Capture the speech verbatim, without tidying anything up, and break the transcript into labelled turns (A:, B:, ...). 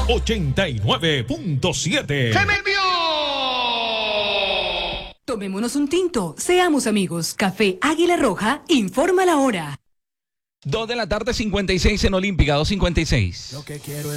A: ochenta y nueve punto siete.
B: ¡Se me envió!
C: Tomémonos un tinto, seamos amigos. Café Águila Roja informa la hora.
D: Dos de la tarde, cincuenta y seis en Olímpica, dos cincuenta y seis.
E: Lo que quiero es